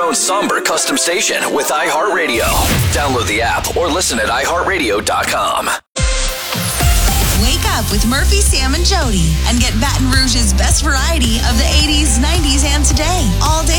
own somber custom station with iHeartRadio. Download the app or listen at iHeartRadio.com. Wake up with Murphy, Sam, and Jody and get Baton Rouge's best variety of the 80s, 90s, and today. All day